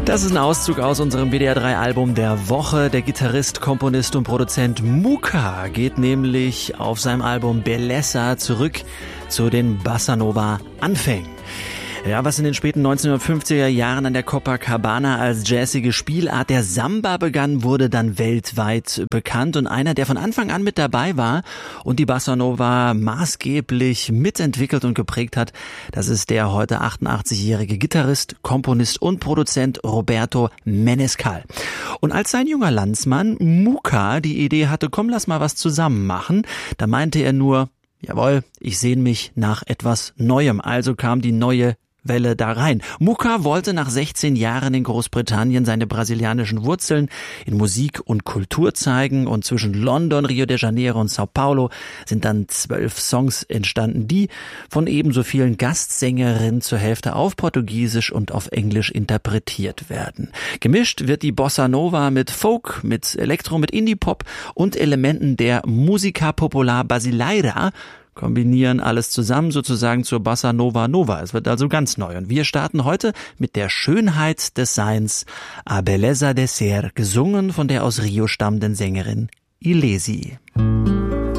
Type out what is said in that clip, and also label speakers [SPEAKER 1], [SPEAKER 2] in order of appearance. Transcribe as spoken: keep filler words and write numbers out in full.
[SPEAKER 1] Das ist ein Auszug aus unserem W D R drei Album der Woche. Der Gitarrist, Komponist und Produzent Muka geht nämlich auf seinem Album Bellezza zurück zu den Bossa Nova Anfängen. Ja, was in den späten neunzehnhundertfünfziger Jahren an der Copacabana als jazzige Spielart der Samba begann, wurde dann weltweit bekannt. Und einer, der von Anfang an mit dabei war und die Bossa Nova maßgeblich mitentwickelt und geprägt hat, das ist der heute achtundachtzigjährige Gitarrist, Komponist und Produzent Roberto Menescal. Und als sein junger Landsmann Muka die Idee hatte, komm, lass mal was zusammen machen, da meinte er nur, jawohl, ich sehne mich nach etwas Neuem. Also kam die neue Welle da rein. Muka wollte nach sechzehn Jahren in Großbritannien seine brasilianischen Wurzeln in Musik und Kultur zeigen, und zwischen London, Rio de Janeiro und Sao Paulo sind dann zwölf Songs entstanden, die von ebenso vielen Gastsängerinnen zur Hälfte auf Portugiesisch und auf Englisch interpretiert werden. Gemischt wird die Bossa Nova mit Folk, mit Elektro, mit Indie-Pop und Elementen der Música Popular Brasileira, kombinieren alles zusammen sozusagen zur Bossa Nova Nova. Es wird also ganz neu. Und wir starten heute mit der Schönheit des Seins, A Beleza de Ser, gesungen von der aus Rio stammenden Sängerin Ilesi.